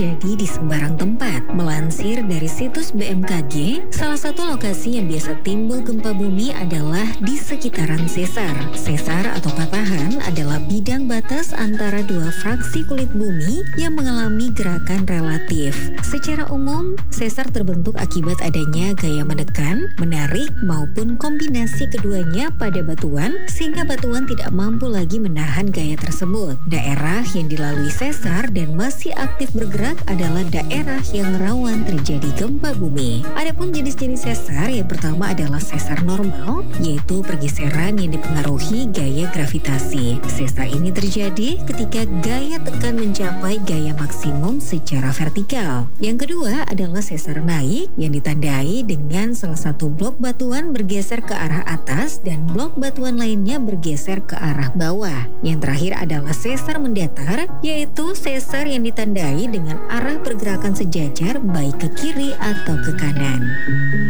terjadi di sembarang tempat. Melansir dari situs BMKG, salah satu lokasi yang biasa timbul gempa bumi adalah di sekitaran sesar. Sesar atau patahan adalah bidang batas antara dua fraksi kulit bumi yang mengalami gerakan relatif. Secara umum, sesar terbentuk akibat adanya gaya menekan, menarik, maupun kombinasi keduanya pada batuan sehingga batuan tidak mampu lagi menahan gaya tersebut. Daerah yang dilalui sesar dan masih aktif bergerak adalah daerah yang rawan terjadi gempa bumi. Adapun jenis-jenis sesar, yang pertama adalah sesar normal, yaitu pergeseran yang dipengaruhi gaya gravitasi. Sesar ini terjadi ketika gaya tekan mencapai gaya maksimum secara vertikal. Yang kedua adalah sesar naik yang ditandai dengan salah satu blok batuan bergeser ke arah atas dan blok batuan lainnya bergeser ke arah bawah. Yang terakhir adalah sesar mendatar, yaitu sesar yang ditandai dengan arah pergerakan sejajar baik ke kiri atau ke kanan.